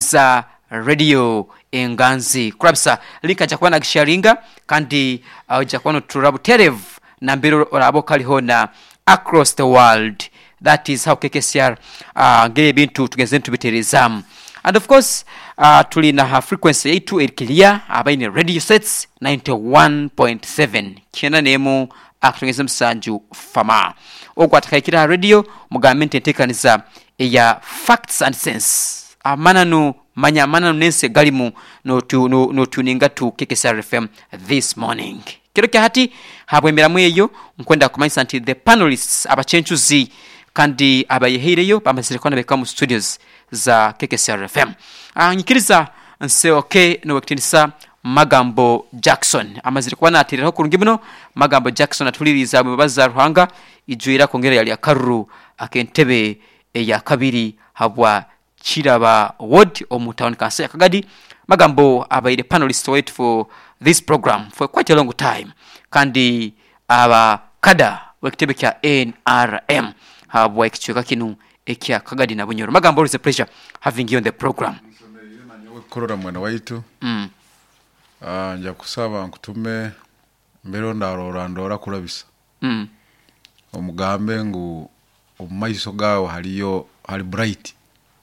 za radio enganzi kurabisa lika jakwana gisharinga kandi jakwana turabu terev na mbiro rabo kaliho na across the world. That is how KKCR ngere bintu tugeze ntubiterezamu. And of course tulina ha frequency yetu clear abaine radio sets 91.7 kena nemu akutongeza msanju fama okwatakaikira radio mugamente tekaniza ya facts and sense amananu mananu nense galimu no tuninga tu KKCR FM this morning. Kiroke hati habwemera mweyo nkwenda kumanyisa nti the panelists abachenchuzi kandi abayehireyo bamazirikwana beka mu studios za KKCR FM. Nyikiriza nse okay no wekitinisa Magambo Jackson amazirikwana atiriraho kurungi buno. Magambo Jackson atuliriza mu baza ruhanga ijuira kongera yali akaruru akentebe ya kabiri habwa Chiraba Ward omu town council Kagadi. Magambo abaire panelists wait for this program for quite a long time kandi aba kada wekitebe kya NRM habwa ekichweka kinu ekia Kagadi na Bunyoro. Magambo, it's a pleasure having you on the program. Korora mwana waitu nja kusaba nkutume mbero ndorora kurabisa omugambe ngu omumaiso gawo hali bright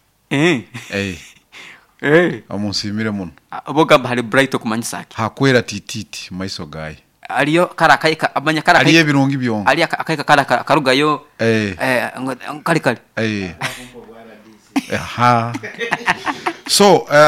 amunsimire muno abogamba hali bright okumanyisaki hakwera tititi maiso gaye aliyo karakayika abanya karakayika aliye birungi byongo aliya akayika karugayo kali so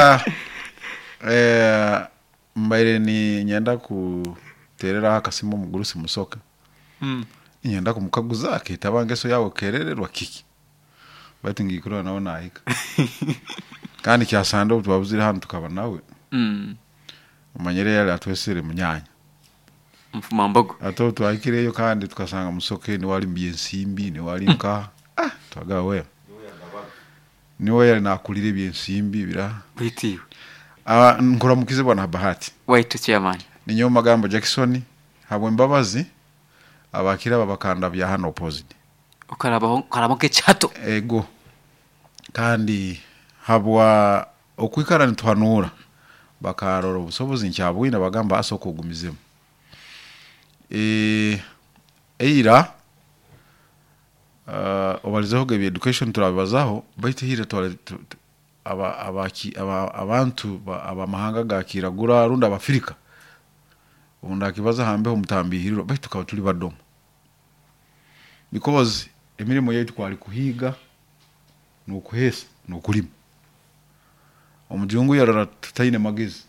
mbaire ni nyenda kuterera akasimo mugurusi musoka nyenda kumukaguza akitabangeso yawo kerererwa kiki bati ngikura naona ahika kandi kyasando twabuzire hano tukaba nawe umanyere yali atwesere munyanya mfumambogo ato twakireyo kandi tukasanga musoke ni wali mbiensimbi ni wali nka twagawe niwe yali nakulire byensimbi bira bitiwe nkora mukize bwana Bahati wait chairman ninyo Magambo Jackson habwe mbabazi abakira babakanda bya hano opposite karaboke chato ego kandi habwa okwikara ntwanura bakaroro busobozi ncyabwina bagamba asoko gumizemo eira obalizeho gebe education turabazaho baite hira abantu abamahanga gakiragura runda abafrika ubunda kibaza hambe umutambihiriro baite tukaba tuli badomo because emirimo yetu kwali kuhiga no kuhesa no kulima omujungu yarara tutayine magezi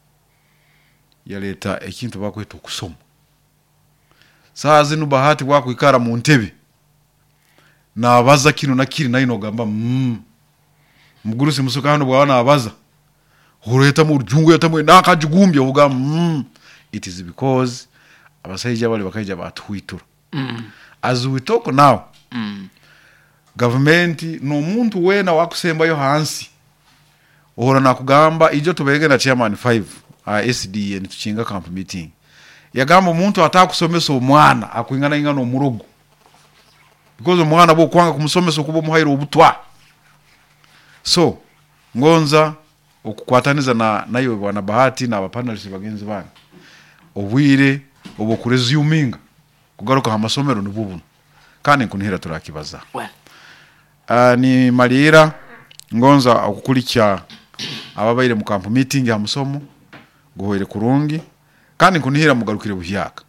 yaleta ekintu bakwetu kusoma sazi no Bahati bwakwikara mu ntebe nabaza kino nakiri nayo gamba mugurusi musuka hano bwana abaza horeta mu rujungu yatamwe nakajugumbye uvuga it is because abasayija bali bakaija batwitura as we talk now government no muntu wena wakusembayo hansi ohora nakugamba ijo tubege na chairman 5 SD and tuchinga camp meeting yagamba umuntu atakusomesa omwana akwingana ingano murugo because omwana bo kwanga kumusomesa kubo muhairo obutwa so ngonza okukwataniza nayo bwana Bahati na abapanelists bagenzi bana obwire obokurezuminga kugaruka amasomero nibubuno kandi nkunihira turakibaza ni malira ngonza okukulikya ababaire mu camp meeting ya musomo gohoire kurungi kandi nkunihira mugarukire buhyaka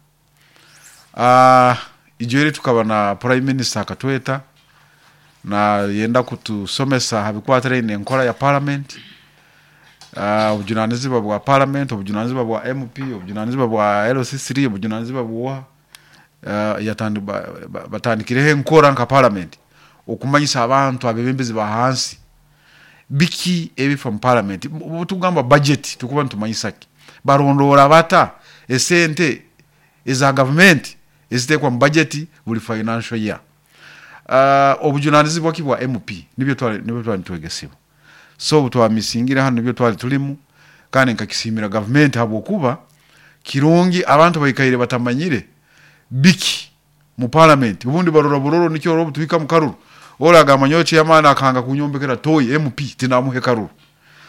ijere tukaba na prime minister Katweta na yenda kutusomesa habikwatire enkora ya parliament obujunaniziba bwa parliament obujunaniziba bwa MP obujunaniziba bwa LC3 obujunaniziba bwa yatandi batandikire enkora nka parliament okumanyisa abantu abebembezi bahansi biki ebi from parliament tugamba budget tukuba ntumanyisaki barondora bata esente eza government ezitekwa budget buli financial year obujunaniziba kibwa MP nibyo twali twegesibo so butwa misingira hano nibyo twali tulimu kandi nkakisimira government habo kuba kirungi abantu bayikaire batamanyire biki mu parliament ubundi barora buroro nicyo robo tubika mu karuru ora gamanyoche yamana akanga kunyombekera toyi MP tinamuhe karuru